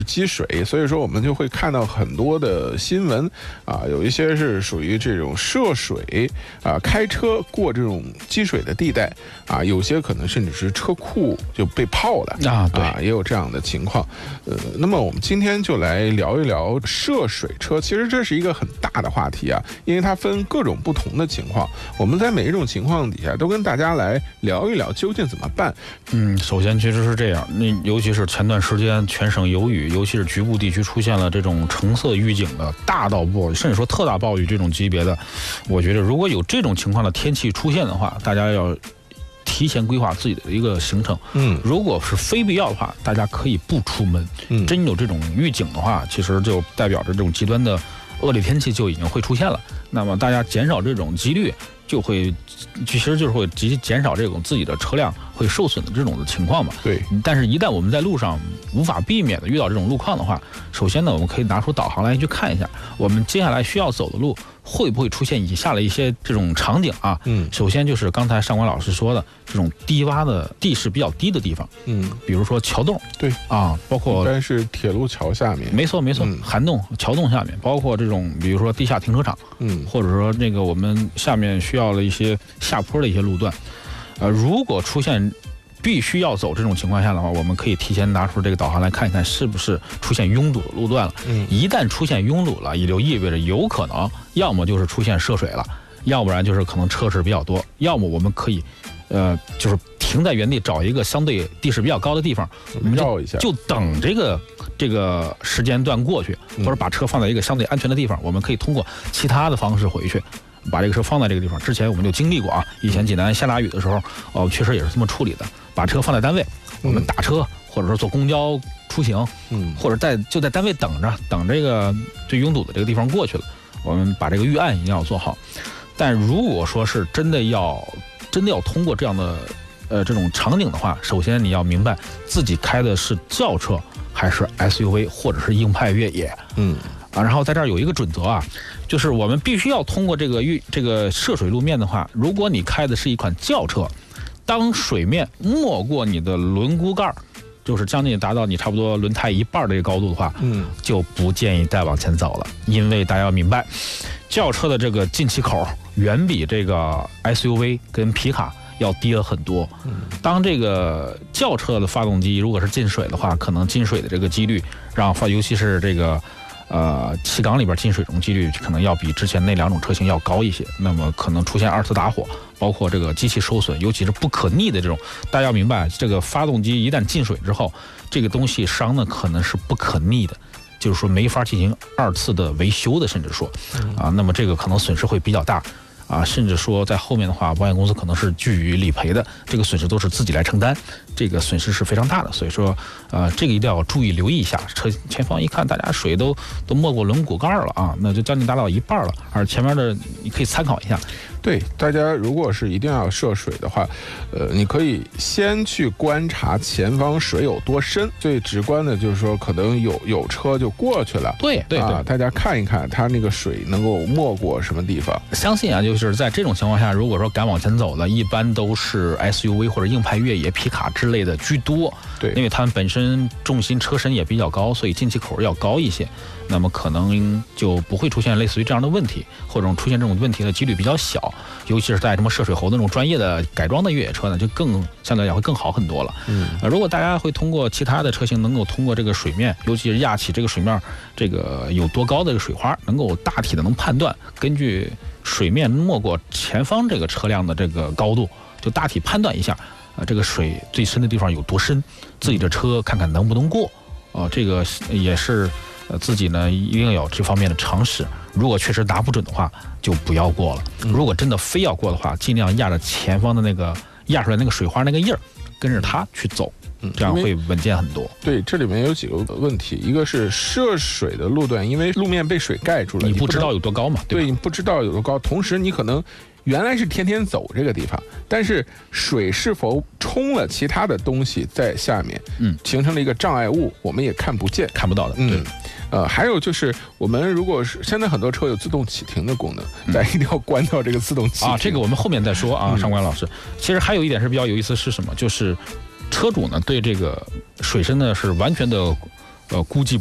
积水，所以说我们就会看到很多的新闻啊，有一些是属于这种涉水啊，开车过这种积水的地带啊，有些可能甚至是车库就被泡了啊，对， 也有这样的情况。那么我们今天就来聊一聊涉水车，其实这是一个很大的话题啊，因为它分各种不同的情况，我们在每一种情况底下都跟大家来聊一聊究竟怎么办。 首先其实是这样，尤其是前段时间全省有雨，尤其是局部地区出现了这种橙色预警的大到暴雨，甚至说特大暴雨这种级别的，我觉得如果有这种情况的天气出现的话，大家要提前规划自己的一个行程。如果是非必要的话，大家可以不出门。真有这种预警的话，其实就代表着这种极端的恶劣天气就已经会出现了。那么大家减少这种几率，其实就是会减少这种自己的车辆会受损的这种的情况嘛。 对。但是，一旦我们在路上无法避免的遇到这种路况的话，首先呢，我们可以拿出导航来去看一下，我们接下来需要走的路会不会出现以下的一些这种场景啊。首先就是刚才上官老师说的这种低洼的地势比较低的地方。比如说桥洞。 对啊，包括但是铁路桥下面。 没错，涵洞、桥洞下面，包括这种比如说地下停车场。或者说那个我们下面需要的一些下坡的一些路段，如果出现必须要走这种情况下的话，我们可以提前拿出这个导航来看一看是不是出现拥堵的路段了。一旦出现拥堵了，也就意味着有可能要么就是出现涉水了，要不然就是可能车势比较多，要么我们可以就是停在原地找一个相对地势比较高的地方，我们绕一下， 就等这个时间段过去，或者把车放在一个相对安全的地方，我们可以通过其他的方式回去，把这个车放在这个地方。之前我们就经历过啊，以前济南下大雨的时候，确实也是这么处理的，把车放在单位，我们打车或者说坐公交出行，或者就在单位等这个最拥堵的这个地方过去了，我们把这个预案一定要做好。但如果说是真的要通过这样的这种场景的话，首先你要明白自己开的是轿车还是 SUV 或者是硬派越野。然后在这儿有一个准则啊，就是我们必须要通过这个涉水路面的话，如果你开的是一款轿车，当水面没过你的轮毂盖，就是将近达到你差不多轮胎一半的这个高度的话，就不建议再往前走了，因为大家要明白，轿车的这个进气口远比这个 SUV 跟皮卡要低了很多。当这个轿车的发动机如果是进水的话，可能进水的这个几率尤其是这个气缸里边进水这种几率可能要比之前那两种车型要高一些，那么可能出现二次打火，包括这个机器受损，尤其是不可逆的这种。大家要明白，这个发动机一旦进水之后，这个东西伤的可能是不可逆的，就是说没法进行二次的维修的，甚至说那么这个可能损失会比较大。甚至说在后面的话，保险公司可能是拒予理赔的，这个损失都是自己来承担，这个损失是非常大的。所以说，这个一定要注意留意一下。车前方一看，大家水都没过轮毂盖了啊，那就将近达到一半了。而前面的你可以参考一下。 对，大家如果是一定要涉水的话，你可以先去观察前方水有多深。最直观的就是说，可能有车就过去了。 对， 大家看一看它那个水能够没过什么地方。 相信啊，就是在这种情况下，如果说敢往前走的，一般都是 SUV 或者硬派越野、皮卡之类的居多。 对， 因为它们本身重心车身也比较高，所以进气口要高一些，那么可能就不会出现类似于这样的问题，或者出现这种问题的几率比较小。尤其是在什么涉水猴那种专业的改装的越野车呢，就相对来讲会更好很多了。如果大家会通过其他的车型能够通过这个水面，尤其是压起这个水面这个有多高的这个水花，能够大体的能判断，根据水面没过前方这个车辆的这个高度，就大体判断一下这个水最深的地方有多深，自己的车看看能不能过。这个也是自己呢一定有这方面的常识。如果确实拿不准的话，就不要过了。如果真的非要过的话，尽量压着前方的那个压出来那个水花那个印儿，跟着它去走，这样会稳健很多。 对，这里面有几个问题，一个是涉水的路段，因为路面被水盖住了， 你不知道有多高嘛？ 对，你不知道有多高，同时你可能原来是天天走这个地方，但是水是否冲了其他的东西在下面，形成了一个障碍物，我们也看不到的。还有就是我们如果是现在很多车有自动启停的功能，大家一定要关掉这个自动启停。 这个我们后面再说啊，上官老师。其实还有一点是比较有意思，是什么？就是车主呢对这个水深呢是完全的估计